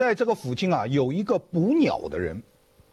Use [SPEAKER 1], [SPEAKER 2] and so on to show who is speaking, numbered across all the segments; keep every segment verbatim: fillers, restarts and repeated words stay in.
[SPEAKER 1] 在这个附近啊，有一个捕鸟的人，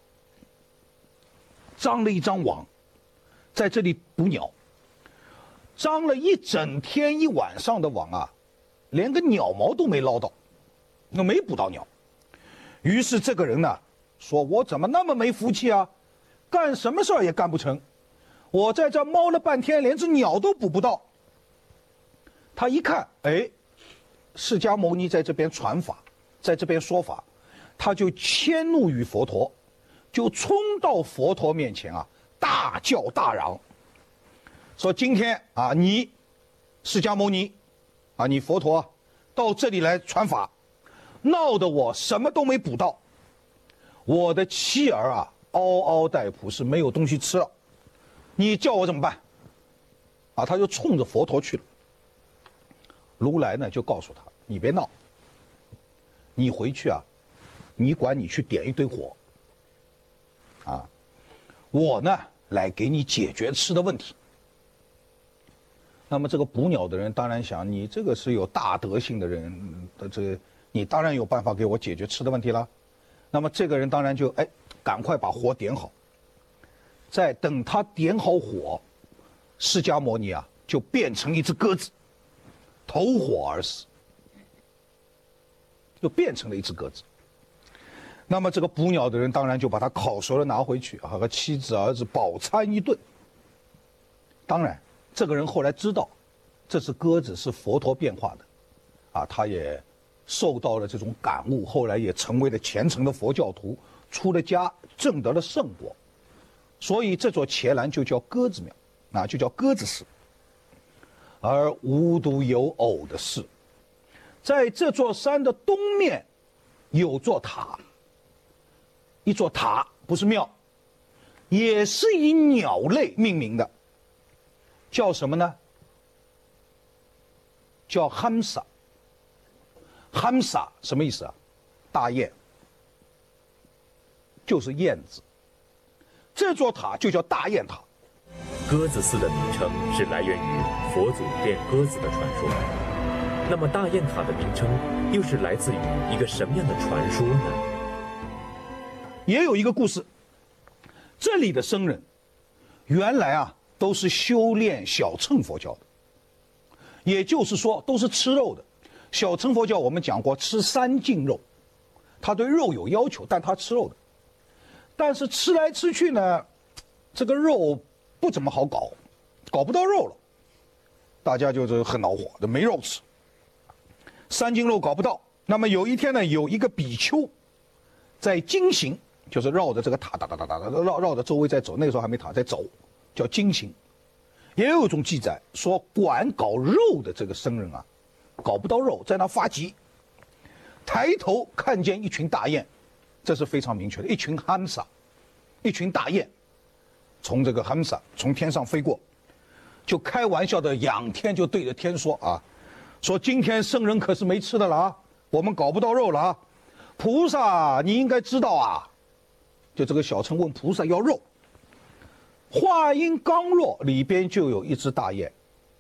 [SPEAKER 1] 张了一张网，在这里捕鸟，张了一整天一晚上的网啊，连个鸟毛都没捞到，那没捕到鸟。于是这个人呢，说我怎么那么没福气啊，干什么事儿也干不成，我在这猫了半天，连只鸟都捕不到。他一看，哎，释迦牟尼在这边传法，在这边说法，他就迁怒于佛陀，就冲到佛陀面前啊，大叫大嚷，说今天啊，你释迦牟尼啊，你佛陀啊，到这里来传法，闹得我什么都没捕到，我的妻儿啊嗷嗷待哺，是没有东西吃了，你叫我怎么办？啊，他就冲着佛陀去了。如来呢就告诉他，你别闹，你回去啊，你管你去点一堆火，啊，我呢来给你解决吃的问题。那么这个捕鸟的人当然想，你这个是有大德性的人的，这个你当然有办法给我解决吃的问题了。那么这个人当然就哎，赶快把火点好。再等他点好火，释迦牟尼啊就变成一只鸽子，投火而死，就变成了一只鸽子。那么这个捕鸟的人当然就把他烤熟了拿回去，和妻子儿子饱餐一顿。当然这个人后来知道这只鸽子是佛陀变化的，啊，他也受到了这种感悟，后来也成为了虔诚的佛教徒，出了家，证得了圣果。所以这座伽蓝就叫鸽子庙，啊，就叫鸽子寺。而无独有偶的是，在这座山的东面有座塔，一座塔不是庙，也是以鸟类命名的，叫什么呢？叫汉萨。汉萨什么意思啊？大雁，就是燕子。这座塔就叫大雁塔。
[SPEAKER 2] 鸽子寺的名称是来源于佛祖变鸽子的传说。那么大雁塔的名称又是来自于一个什么样的传说呢？
[SPEAKER 1] 也有一个故事，这里的僧人原来啊都是修炼小乘佛教的，也就是说都是吃肉的。小乘佛教我们讲过吃三净肉，他对肉有要求，但他吃肉的。但是吃来吃去呢，这个肉不怎么好搞，搞不到肉了，大家就是很恼火，就没肉吃。三净肉搞不到，那么有一天呢，有一个比丘在经行，就是绕着这个塔哒哒哒哒哒绕绕着周围在走，那个时候还没塔，在走，叫经行。也有一种记载说，管搞肉的这个僧人啊，搞不到肉，在那发急，抬头看见一群大雁，这是非常明确的，一群汉萨，一群大雁从这个汉萨从天上飞过，就开玩笑的仰天就对着天说啊，说今天圣人可是没吃的了啊，我们搞不到肉了啊，菩萨你应该知道啊。就这个小乘问菩萨要肉，话音刚落，里边就有一只大雁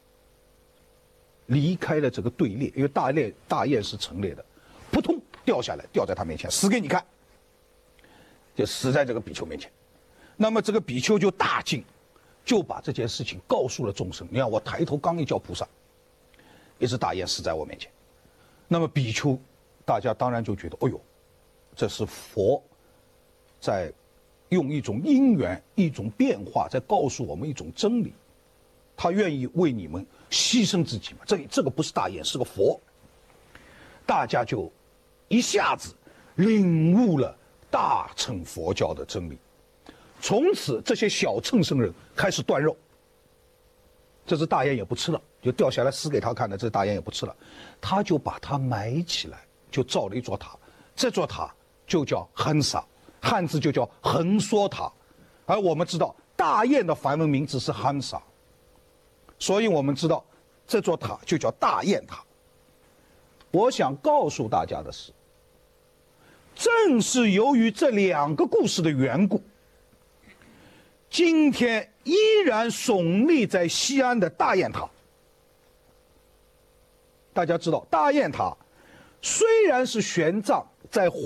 [SPEAKER 1] 离开了这个队列，因为大雁大雁是成列的，扑通掉下来，掉在他面前，死给你看，就死在这个比丘面前。那么这个比丘就大惊，就把这件事情告诉了众生。你看我抬头刚一叫菩萨，一只大雁死在我面前。那么比丘大家当然就觉得，哎呦，这是佛在用一种因缘一种变化在告诉我们一种真理，他愿意为你们牺牲自己嘛，这这个不是大雁，是个佛。大家就一下子领悟了大乘佛教的真理，从此这些小乘僧人开始断肉。这只大雁也不吃了，就掉下来死给他看的，这大雁也不吃了，他就把它埋起来，就造了一座塔，这座塔就叫汉萨，汉字就叫横梭塔。而我们知道大雁的梵文名字是汉萨，所以我们知道这座塔就叫大雁塔。我想告诉大家的是，正是由于这两个故事的缘故，今天依然耸立在西安的大雁塔。大家知道大雁塔虽然是玄奘在